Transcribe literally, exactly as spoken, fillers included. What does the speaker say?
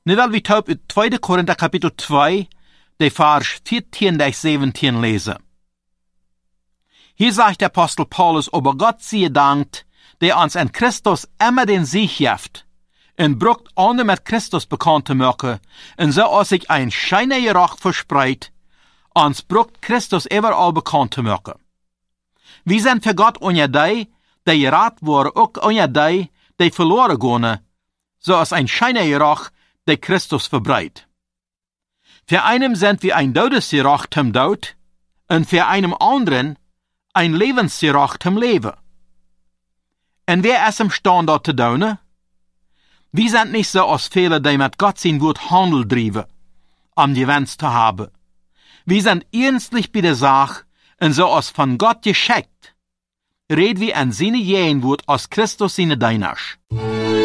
Nu wil we taub uit tweede Korinther kapitel twee, de vers vierzehn bis siebzehn lesen. Hier sagt der Apostel Paulus, aber Gott sei Dank, der uns in Christus immer den Sieg gibt, und brucht ohne mit Christus bekannt zu machen, und so als sich ein scheiner Geruch verspreidt, uns brucht Christus überall bekannt zu machen. Wir sind für Gott unter die, die gerat worden, auch unter die, die verloren gehen, so als ein scheiner Geruch, der Christus verbreitet. Für einen sind wir ein Todesgeruch zum Tod, und für einen anderen ein Lebensgeruch zum Leben. Und wer ist imstande, dort zu tun? Wir sind nicht so als viele, die mit Gott sein Wort Handel treiben, um die Wens zu haben. Wir sind ernstlich bei der Sache, und so als von Gott geschickt, reden wir an seine Jenwort als Christus seine Deinasch.